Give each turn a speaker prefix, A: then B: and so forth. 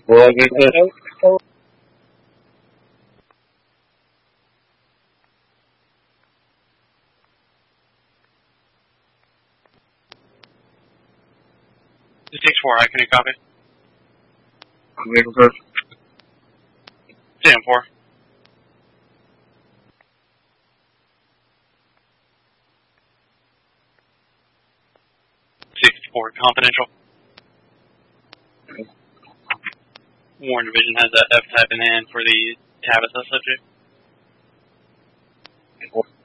A: Well, I
B: This takes 4, can you copy?
A: guess.
B: 10-4. Confidential. Warren Division has that F-type in hand for the Tabitha subject.